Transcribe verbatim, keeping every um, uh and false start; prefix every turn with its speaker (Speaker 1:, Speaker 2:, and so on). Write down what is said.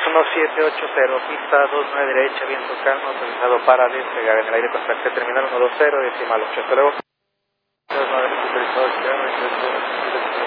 Speaker 1: uno siete ocho cero, pista dos nueve derecha, viento calmo, autorizado para despegar en el aire constante, terminal uno dos cero, decimal ocho, hasta luego.